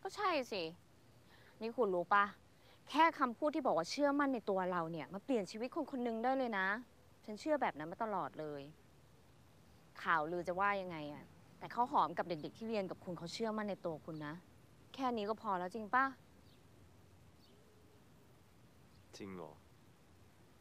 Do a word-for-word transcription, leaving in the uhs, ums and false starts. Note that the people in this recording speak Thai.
ก็ใช่สินี่คุณรู้ปะแค่คำพูดที่บอกว่าเชื่อมั่นในตัวเราเนี่ยมาเปลี่ยนชีวิตคนคนหนึงได้เลยนะฉันเชื่อแบบนั้นมาตลอดเลยข่าวลือจะว่ายังไงอะแต่ข้าวหอมกับเด็กๆที่เรียนกับคุณเขาเชื่อมั่นในตัวคุณนะแค่นี้ก็พอแล้วจริงปะจริงเหรอ